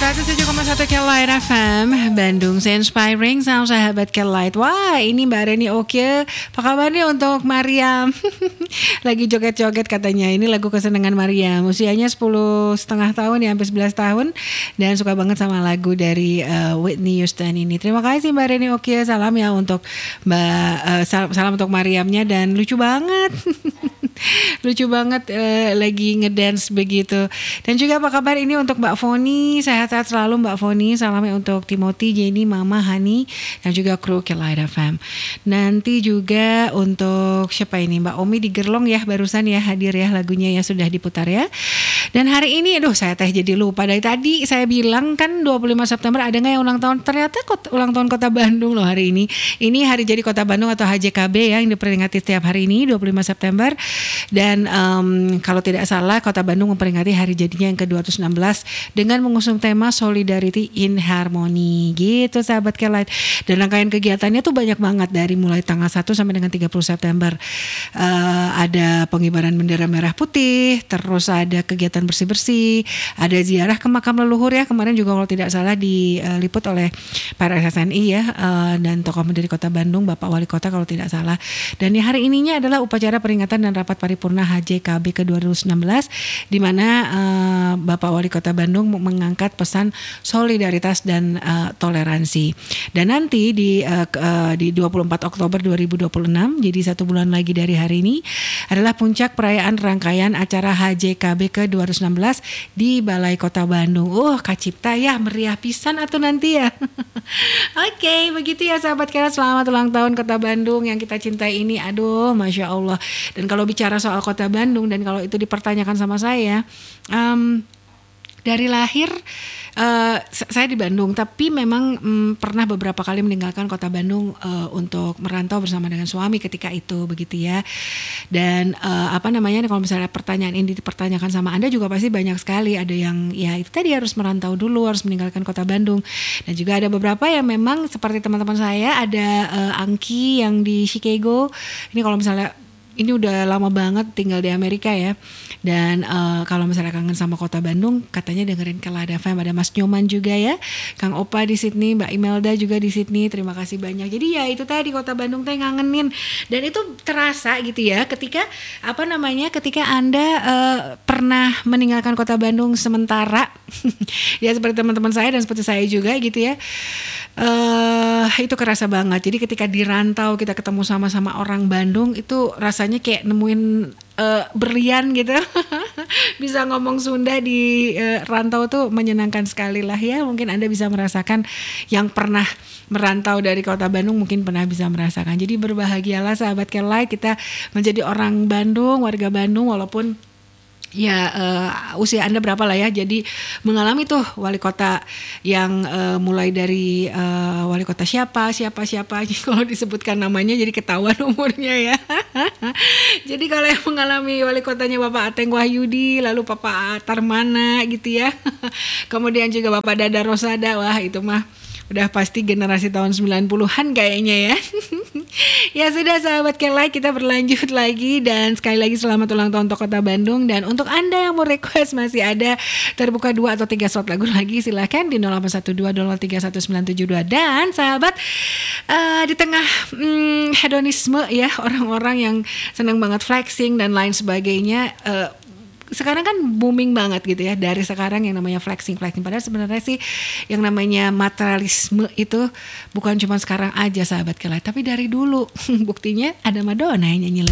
107,1 Kelight FM Bandung Inspiring Sound sahabat Kelight. Wah ini Mbak Reni Oke. Apa kabar nih untuk Mariam? Lagi joget-joget katanya. Ini lagu kesenangan Mariam. Usianya 10,5 tahun ya, hampir 11 tahun. Dan suka banget sama lagu dari Whitney Houston ini. Terima kasih Mbak Reni Oke. Salam ya untuk Mbak salam untuk Mariamnya. Dan lucu banget. Lucu banget lagi ngedance begitu. Dan juga apa kabar ini untuk Mbak Foni. Sehat-sehat selalu Mbak Foni. Salamnya untuk Timothy, Jenny, Mama, Hani, dan juga kru Kelight FM. Nanti juga untuk siapa ini, Mbak Omi di Gerlong ya, barusan ya hadir ya, lagunya ya sudah diputar ya. Dan hari ini saya jadi lupa. Dari tadi saya bilang kan 25 September ada gak yang ulang tahun. Ternyata ulang tahun Kota Bandung loh hari ini. Ini hari jadi Kota Bandung atau HJKB ya, yang diperingati setiap hari ini 25 September. Dan kalau tidak salah Kota Bandung memperingati hari jadinya yang ke-216 dengan mengusung tema Solidarity in Harmony gitu sahabat Kelight. Dan rangkaian kegiatannya tuh banyak banget dari mulai tanggal 1 sampai dengan 30 September. Ada pengibaran bendera merah putih, terus ada kegiatan bersih-bersih, ada ziarah ke makam leluhur ya, kemarin juga kalau tidak salah diliput oleh para SSNI ya, dan tokoh dari Kota Bandung, Bapak Wali Kota kalau tidak salah. Dan hari ininya adalah upacara peringatan dan rapat paripurna HJKB ke-216 di mana Bapak Wali Kota Bandung mengangkat pesan solidaritas dan toleransi. Dan nanti di 24 Oktober 2026, jadi 1 bulan lagi dari hari ini, adalah puncak perayaan rangkaian acara HJKB ke-216 di Balai Kota Bandung. Kacipta ya, meriah pisan atau nanti ya. Oke, begitu ya sahabat Kelight, selamat ulang tahun Kota Bandung yang kita cintai ini. Aduh, Masya Allah. Dan kalau bicara soal Kota Bandung, dan kalau itu dipertanyakan sama saya, dari lahir saya di Bandung, tapi memang pernah beberapa kali meninggalkan Kota Bandung untuk merantau bersama dengan suami ketika itu begitu ya. Dan kalau misalnya pertanyaan ini dipertanyakan sama Anda juga pasti banyak sekali. Ada yang ya itu tadi harus merantau dulu, harus meninggalkan Kota Bandung. Dan juga ada beberapa yang memang seperti teman-teman saya, ada Angki yang di Chicago. Ini kalau misalnya ini udah lama banget tinggal di Amerika ya. Dan kalau misalnya kangen sama Kota Bandung, katanya dengerin Kelight FM. Ada Mas Nyoman juga ya, Kang Opa di Sydney, Mbak Imelda juga di Sydney. Terima kasih banyak. Jadi ya itu tadi Kota Bandung teh ngangenin. Dan itu terasa gitu ya ketika ketika Anda pernah meninggalkan Kota Bandung sementara. Ya seperti teman-teman saya dan seperti saya juga gitu ya. Itu kerasa banget. Jadi ketika di rantau kita ketemu sama orang Bandung, itu rasanya kayak nemuin berlian gitu. Bisa ngomong Sunda di rantau tuh menyenangkan sekali lah ya. Mungkin Anda bisa merasakan, yang pernah merantau dari Kota Bandung mungkin pernah bisa merasakan. Jadi berbahagialah sahabat Kelight, kita menjadi orang Bandung, warga Bandung, walaupun ya usia Anda berapa lah ya. Jadi mengalami tuh wali kota yang mulai dari wali kota siapa kalau disebutkan namanya jadi ketahuan umurnya ya. Jadi kalau yang mengalami wali kotanya Bapak Ateng Wahyudi, lalu Bapak Tarmana gitu ya. Kemudian juga Bapak Dada Rosada, wah itu mah udah pasti generasi tahun 90-an kayaknya ya. Ya sudah sahabat Kelight, kita berlanjut lagi. Dan sekali lagi selamat ulang tahun untuk Kota Bandung. Dan untuk Anda yang mau request, masih ada terbuka 2 atau 3 slot lagu lagi, silahkan di 0812-031-972. Dan sahabat, di tengah hedonisme ya, orang-orang yang senang banget flexing dan lain sebagainya, sekarang kan booming banget gitu ya, dari sekarang yang namanya flexing. Padahal sebenarnya sih yang namanya materialisme itu bukan cuma sekarang aja sahabat Kelight, tapi dari dulu. Buktinya ada Madonna yang nyanyi lagu